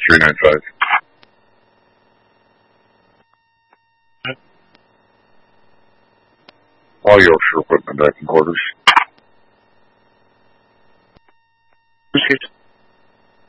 395. All Yorkshire equipment back in quarters. Received.